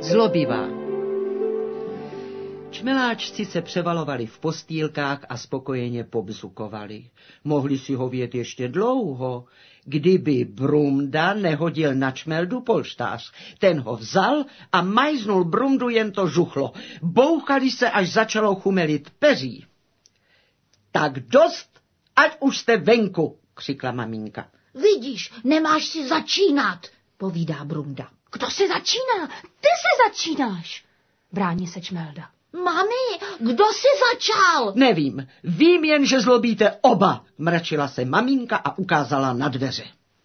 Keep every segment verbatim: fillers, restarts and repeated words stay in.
zlobivá. Čmeláčci se převalovali v postýlkách a spokojeně pobzukovali. Mohli si hovět ještě dlouho, kdyby Brumda nehodil na Čmeldu polštář. Ten ho vzal a majznul Brumdu, jen to žuchlo. Bouchali se, až začalo chumelit peří. Tak dost, ať už jste venku, křikla maminka. Vidíš, nemáš si začínat, povídá Brumda. Kdo si začíná? Ty se začínáš, brání se Čmelda. Mami, kdo si začal? Nevím, vím jen, že zlobíte oba, mračila se maminka a ukázala na dveře.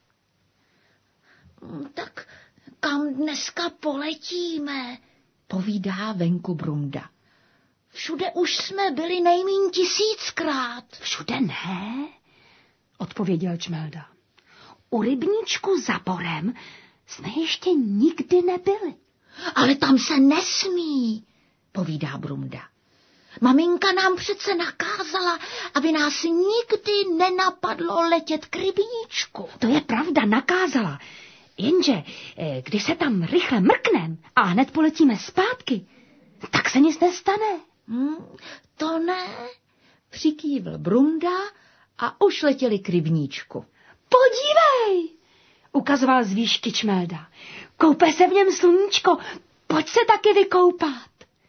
Tak kam dneska poletíme, povídá venku Brumda. Všude už jsme byli nejmíň tisíckrát. Všude ne, odpověděl Čmelda. U rybníčku za borem jsme ještě nikdy nebyli. Ale tam se nesmí, povídá Brumda. Maminka nám přece nakázala, aby nás nikdy nenapadlo letět k rybníčku. To je pravda, nakázala. Jenže, když se tam rychle mrknem a hned poletíme zpátky, tak se nic nestane. Hmm, to ne, přikývl Brumda a už letěli k rybníčku. Podívej, ukazoval z výšky Čmelda. Koupe se v něm sluníčko, pojď se taky vykoupat.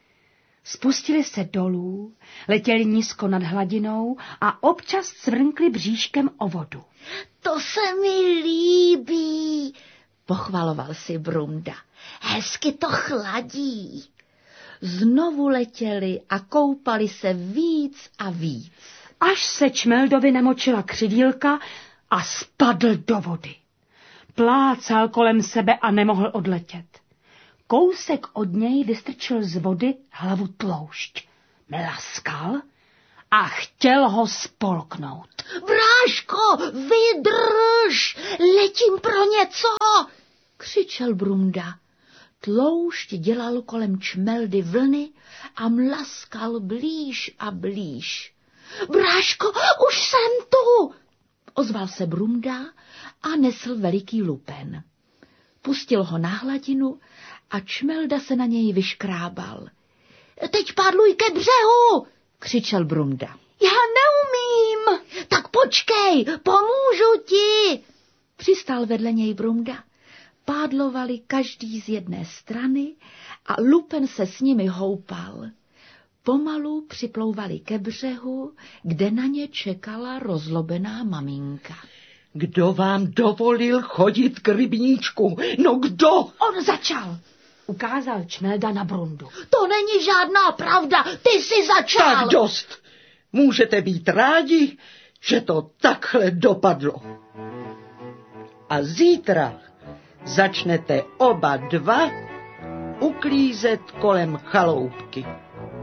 Spustili se dolů, letěli nízko nad hladinou a občas cvrnkli bříškem o vodu. To se mi líbí, pochvaloval si Brumda. Hezky to chladí. Znovu letěli a koupali se víc a víc. Až se Čmeldovi namočila křidílka a spadl do vody. Plácal kolem sebe a nemohl odletět. Kousek od něj vystrčil z vody hlavu tloušť. Mlaskal a chtěl ho spolknout. Bráško, vydrž, letím pro něco, křičel Brumda. Tloušť dělal kolem Čmeldy vlny a mlaskal blíž a blíž. Bráško, už jsem tu, ozval se Brumda a nesl veliký lupen. Pustil ho na hladinu a Čmelda se na něj vyškrábal. Teď pádluj ke břehu, křičel Brumda. Já neumím. Tak počkej, pomůžu ti, přistál vedle něj Brumda. Pádlovali každý z jedné strany a lupen se s nimi houpal. Pomalu připlouvali ke břehu, kde na ně čekala rozlobená maminka. Kdo vám dovolil chodit k rybníčku? No kdo? On začal, ukázal Čmelda na Brumdu. To není žádná pravda, ty jsi začal. Tak dost. Můžete být rádi, že to takhle dopadlo. A zítra začnete oba dva uklízet kolem chaloupky.